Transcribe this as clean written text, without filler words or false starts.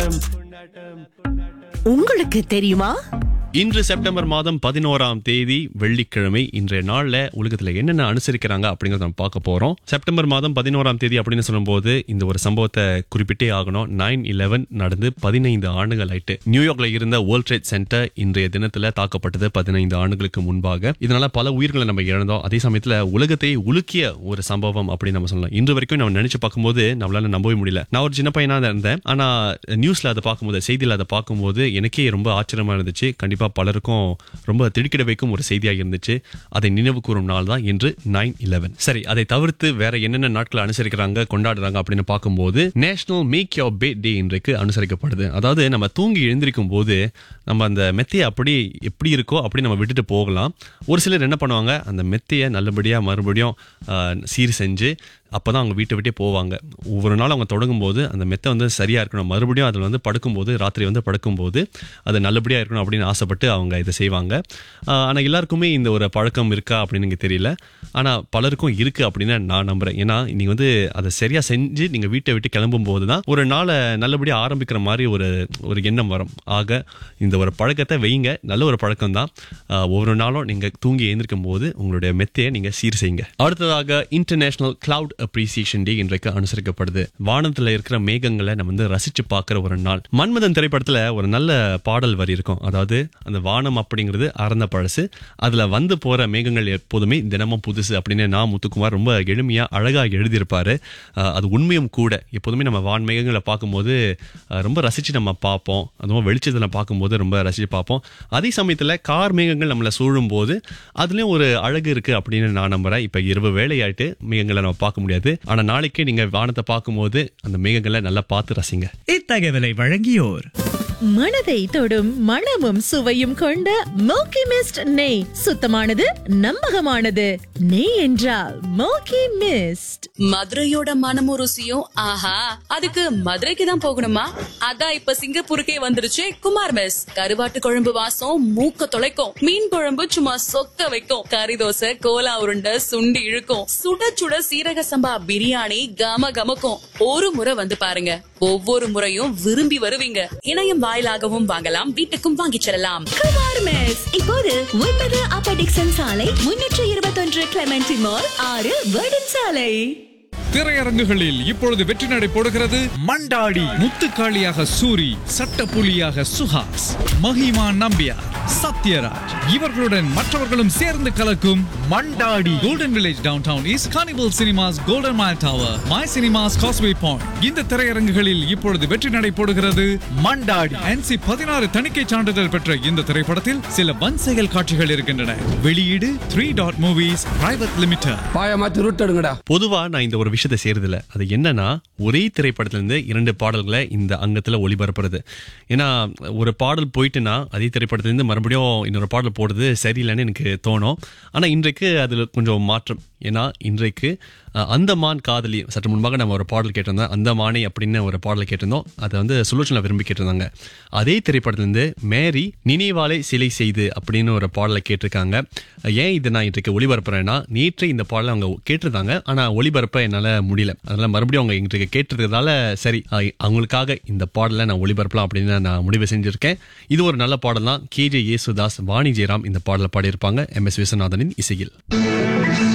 உங்களுக்கு தெரியுமா? இன்று செப்டம்பர் மாதம் 11ஆம் தேதி வெள்ளிக்கிழமை. இன்றைய நாள்ல உலகத்துல என்னென்ன அனுசரிக்கிறாங்க அப்படிங்கறத நம்ம பார்க்க போறோம். செப்டம்பர் மாதம் 11ஆம் தேதி அப்படின்னு சொல்லும்போது இந்த ஒரு சம்பவத்தை குறிப்பிட்டே ஆகணும். 9/11 நடந்து 15 ஆண்டுகள் ஆயிட்டு. நியூயார்க்ல இருந்த வேர்ல்ட் ட்ரேட் சென்டர் இன்றைய தினத்துல தாக்கப்பட்டது 15 ஆண்டுகளுக்கு முன்பாக. இதனால பல உயிர்களை நம்ம இழந்தோம். அதே சமயத்துல உலகத்தை உலுக்கிய ஒரு சம்பவம் அப்படின்னு நம்ம சொல்லலாம். இன்று வரைக்கும் நம்ம நினைச்சு பார்க்கும்போது நம்மளால நம்பவே முடியல. நான் ஒரு சின்ன பையனா தான் இருந்தேன். ஆனா நியூஸ்ல அதை பார்க்கும்போது, செய்தியில அதை பார்க்கும்போது எனக்கே ரொம்ப ஆச்சரியமா இருந்துச்சு. கண்டிப்பா பலருக்கும் ரொம்ப திடுக்கிட வைக்கும் ஒரு செய்தியாக இருந்துச்சு. அதை நினைவு கூறும் நாள் தான் இன்று 9/11. சரி, அதை தவிர்த்து வேற என்னென்ன நாட்கள் அனுசரிக்கிறாங்க, கொண்டாடுறாங்க அப்படின்னு பார்க்கும்போது நேஷனல் மேக் யோர் பெட் டே இன்றைக்கு அனுசரிக்கப்படுது. அதாவது நம்ம தூங்கி எழுந்திருக்கும் போது நம்ம அந்த மெத்தையை அப்படி எப்படி இருக்கோ அப்படி நம்ம விட்டுட்டு போகலாம். ஒரு சிலர் என்ன பண்ணுவாங்க, அந்த மெத்தையை நல்லபடியா மறுபடியும் சீர் செஞ்சு அப்பதான் அவங்க வீட்டை விட்டே போவாங்க. ஒவ்வொரு நாள் அவங்க தொடங்கும் போது அந்த மெத்தை வந்து சரியா இருக்கணும், மறுபடியும் அதில் வந்து படுக்கும்போது, ராத்திரி வந்து படுக்கும்போது அது நல்லபடியா இருக்கணும் அப்படின்னு ஆசைப்பட்டு அவங்க இதை செய்வாங்க. ஆனால் எல்லாருக்குமே இந்த ஒரு பழக்கம் இருக்கா அப்படின்னு எனக்கு தெரியல. ஆனால் பலருக்கும் இருக்கு அப்படின்னு நான் நம்புறேன். ஏன்னா நீங்க வந்து அதை சரியா செஞ்சு நீங்க வீட்டை விட்டு கிளம்பும் போது தான் ஒரு நாளை நல்லபடியா ஆரம்பிக்கிற மாதிரி ஒரு எண்ணம் வரும். ஆக இந்த ஒரு பழக்கத்தை வைங்க. நல்ல ஒரு பழக்கம் தான். ஒவ்வொரு நாளும் நீங்க தூங்கி எழுந்திருக்கும் போது உங்களுடைய மெத்தையை நீங்க சீர் செய்யுங்க. அடுத்ததாக இன்டர்நேஷனல் கிளவுட் அப்ரிசியேஷன் டே இன்றைக்கு அனுசரிக்கப்படுது. வானத்துல இருக்கிற மேகங்களை நம்ம வந்து ரசிச்சு பார்க்கிற ஒரு நாள். மன்மதன் திரைப்படத்துல ஒரு நல்ல பாடல் வரி இருக்கும். அதாவது அந்த வானம் அப்படிங்கிறது அறந்த பழசு, அதுல வந்து போற மேகங்கள் எப்போதுமே தினமும் புதுசு அப்படின்னு முத்துக்குமார் ரொம்ப எளிமையா அழகா எழுதியிருப்பாரு. அது உண்மையும் கூட. எப்போதுமே நம்ம வான் மேகங்களை பார்க்கும்போது ரொம்ப ரசிச்சு நம்ம பார்ப்போம். அதுவும் வெளிச்சத்துல பார்க்கும்போது ரொம்ப ரசிச்சு பார்ப்போம். அதே சமயத்துல கார் மேகங்கள் நம்மளை சூழும் போது அதுலயும் ஒரு அழகு இருக்கு அப்படின்னு நான் நம்புறேன். இப்ப இரவு வேலையாயிட்டு மேகங்களை நம்ம பார்க்க முடியாது. ஆனா நாளைக்கே நீங்க வானத்தை பார்க்கும்போது அந்த மேகங்களை நல்லா பார்த்து ரசிங்க. இத்தகவலை வழங்கியோர் மனதை தொடும் மணமும் சுவையும் கொண்ட மோக்கி மிஸ்ட் நெய். சுத்தமானது, நம்பகமானது. நெய் என்றால் மோக்கி மிஸ்ட். மதுரையோட மனமும் ருசியும் ஆஹா, அதுக்கு மதுரைக்கு தான் போகணுமா? அதான் இப்ப சிங்கப்பூருக்கே வந்துருச்சு குமார் மெஸ். கருவாட்டு குழம்பு வாசம் மூக்க தொலைக்கும், மீன் குழம்பு சும்மா சொக்க வைக்கும், கறி தோசை, கோலா உருண்டை, சுண்டி இழுக்கும், சுட சுட சீரக சம்பா பிரியாணி கம கமக்கும். ஒரு முறை வந்து பாருங்க, ஒவ்வொரு முறையும் விரும்பி வருவீங்க. இணையம் வாயிலாகவும் வாங்கலாம், வீட்டுக்கும் வாங்கிச் செல்லலாம். குமார் மெஸ் இப்போது 9 அப்பர் டிக்சன் சாலை, 321 கிளெமென்டி மால், 6 வர்டன் சாலை. திரையரங்குகளில் இப்பொழுது வெற்றி நடை போடுகிறது மண்டாடி. முத்துக்காளியாக சூரி, சட்டப்புலியாக சுஹாஸ், மஹிமா நம்பியார், சத்யராஜ் இவர்களுடன் மற்றவர்களும் சேர்ந்து கலக்கும் Mandaadi. Golden village down town is carnival cinemas golden mile tower, my cinemas causeway point. இந்த திரையரங்குகளில் இப்பொழுது வெற்றி நடை போடுகிறது மண்டாடி. NC 16 தணிக்கை சான்றிதழ் பெற்ற இந்த திரைப்படத்தில் சில வன்செயல் காட்சிகள் இருக்கின்றன. வெளியீடு 3 Dot Movies Private Limited. பொதுவா நான் இந்த ஒரு விஷயத்தை செய்யறதில்ல. அது என்னன்னா, ஒரே திரைப்படத்திலிருந்து 2 பாடல்களை இந்த அங்கத்துல ஒளிபரப்புறது. ஏன்னா ஒரு பாடல் போயிட்டுனா அதே திரைப்படத்திலிருந்து மறுபடியும் இன்னொரு பாடல் போடுறது சரியில்லைன்னு எனக்கு தோணும். ஆனா இன்றைக்கு அதுல கொஞ்சம் மாற்றம். ஏன்னா இன்றைக்கு அந்தமான் காதலி, சற்று முன்பாக நம்ம ஒரு பாடல் கேட்டிருந்தோம், அந்தமானே அப்படின்னு ஒரு பாடல் கேட்டிருந்தோம். அதை வந்து சுலோச்சனா விரும்பி கேட்டிருந்தாங்க. அதே திரைப்படத்திலிருந்து மேரி நினைவாலை சிலை செய்து அப்படின்னு ஒரு பாடலை கேட்டிருக்காங்க. ஏன் இது நான் இன்றைக்கு ஒளிபரப்புறேன்னா, நேற்று இந்த பாடலை அவங்க கேட்டிருந்தாங்க, ஆனா ஒளிபரப்ப என்னால முடியல. அதனால மறுபடியும் அவங்க இன்றைக்கு கேட்டிருக்கிறதால சரி அவங்களுக்காக இந்த பாடலை நான் ஒளிபரப்பலாம் அப்படின்னு நான் முடிவு செஞ்சிருக்கேன். இது ஒரு நல்ல பாடல் தான். KJ யேசுதாஸ், வாணி ஜெயராம் இந்த பாடலை பாடியிருப்பாங்க MS விஸ்வநாதனின் இசையில்.